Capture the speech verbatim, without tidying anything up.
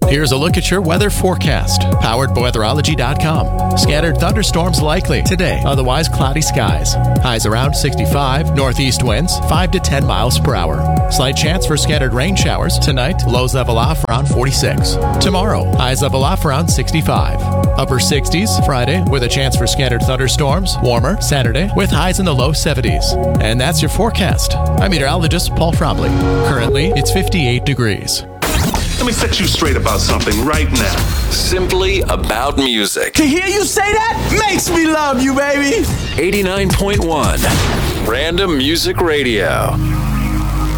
Here's a look at your weather forecast, powered by weatherology dot com. Scattered thunderstorms likely today, otherwise cloudy skies. Highs around sixty-five, northeast winds five to ten miles per hour. Slight chance for scattered rain showers tonight, lows level off around forty-six. Tomorrow, highs level off around sixty-five. Upper sixties Friday with a chance for scattered thunderstorms. Warmer Saturday with highs in the low seventies. And that's your forecast. I'm meteorologist Paul Frobley. Currently, it's fifty-eight degrees. Let me set you straight about something right now. Simply about music. To hear you say that makes me love you, baby. eighty-nine point one Random Music Radio.